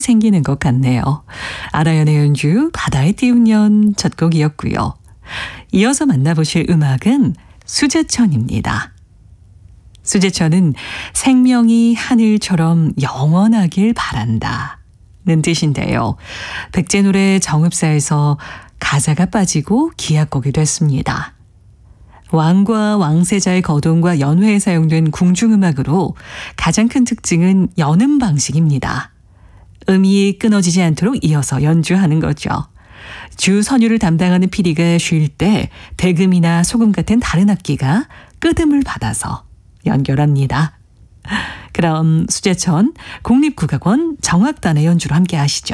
생기는 것 같네요. 아라연의 연주 바다의 띄운 년 첫 곡이었고요. 이어서 만나보실 음악은 수제천입니다. 수제천은 생명이 하늘처럼 영원하길 바란다 는 뜻인데요. 백제노래 정읍사에서 가사가 빠지고 기악곡이 됐습니다. 왕과 왕세자의 거동과 연회에 사용된 궁중음악으로 가장 큰 특징은 연음 방식입니다. 음이 끊어지지 않도록 이어서 연주하는 거죠. 주 선율을 담당하는 피리가 쉴 때 대금이나 소금 같은 다른 악기가 끄듬을 받아서 연결합니다. 그럼 수제천 국립국악원 정악단의 연주로 함께 하시죠.